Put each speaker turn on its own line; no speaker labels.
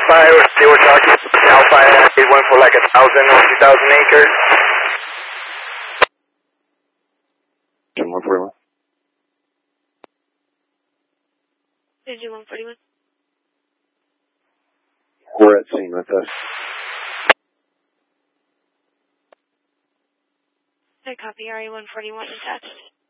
Alpha, they were talking Alpha, they went for like 1,000 or 2,000 acres.
Jim 141.
Jim 141.
We're at scene with us.
I copy RE 141 attached.